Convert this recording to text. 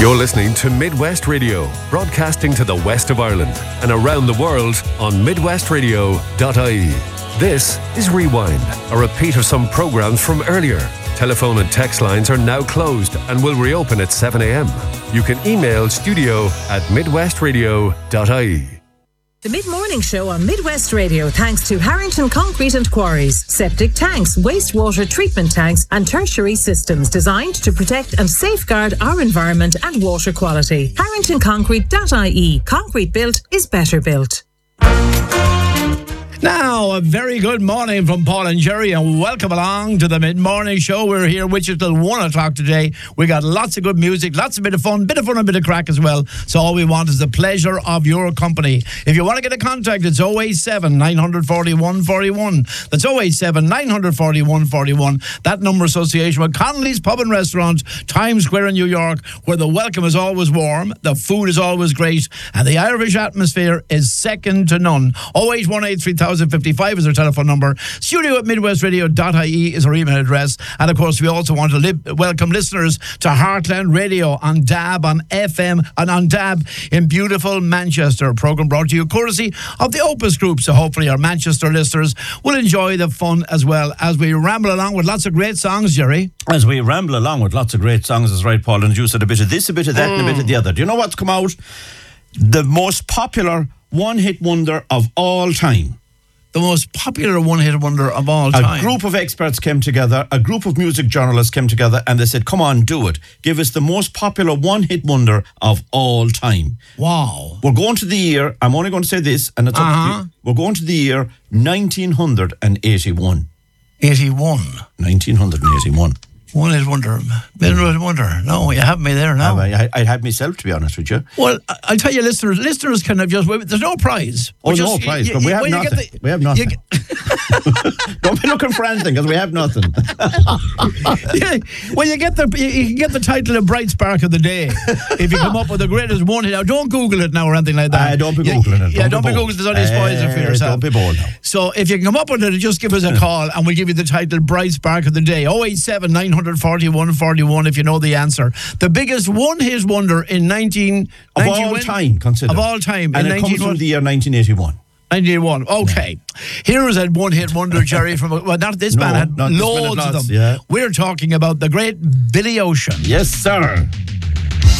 You're listening to Midwest Radio, broadcasting to the west of Ireland and around the world on midwestradio.ie. This is Rewind, a repeat of some programs from earlier. Telephone and text lines are now closed and will reopen at 7 a.m. You can email studio@midwestradio.ie. The Mid-Morning Show on Midwest Radio, thanks to Harrington Concrete and Quarries. Septic tanks, wastewater treatment tanks and tertiary systems designed to protect and safeguard our environment and water quality. HarringtonConcrete.ie. Concrete built is better built. Now, a very good morning from Paul and Jerry, and welcome along to the Mid-Morning Show. We're here with you till 1 o'clock today. We got lots of good music, lots of bit of fun and a bit of crack as well. So all we want is the pleasure of your company. If you want to get in contact, it's 087 940 141. That's 087 940 141. That number association with Connolly's Pub and Restaurant, Times Square in New York, where the welcome is always warm, the food is always great, and the Irish atmosphere is second to none. 08183 3055 is our telephone number. Studio@midwestradio.ie is our email address. And of course, we also want to welcome listeners to Heartland Radio on DAB, on FM, and on DAB in beautiful Manchester. A programme brought to you courtesy of the Opus Group. So hopefully our Manchester listeners will enjoy the fun as well as we ramble along with lots of great songs, Jerry. As we ramble along with lots of great songs, is right, Paul, and you said a bit of this, a bit of that, and a bit of the other. Do you know what's come out? The most popular one-hit wonder of all time. The most popular one-hit wonder of all time. A group of experts came together, a group of music journalists came together, and they said, come on, do it. Give us the most popular one-hit wonder of all time. Wow. We're going to the year, I'm only going to say this, and it's up to you. We're going to the year 1981. 81? 1981. One-hit wonder. One-hit wonder. No, you have me there now. I'd have myself, to be honest with you. Well, I'll tell you, listeners can have just... There's no prize. No prize, but we have nothing. We have nothing. Don't be looking for anything, because we have nothing. Well, you can get the title of Bright Spark of the Day if you come up with the greatest one-hit. Now, don't Google it now or anything like that. Don't be Googling it. Don't be Googling it. There's only spoils it for yourself. Don't be bold now. So, if you can come up with it, just give us a call and we'll give you the title Bright Spark of the Day. 087 940 141 if you know the answer. The biggest one-hit wonder in 1991. Of all time, consider. Of all time. And it comes from the year 1981. 1981. Okay. Yeah. Here is a one-hit wonder, Jerry, from... Well, not this band. Had loads of them. Yeah. We're talking about the great Billy Ocean. Yes, sir.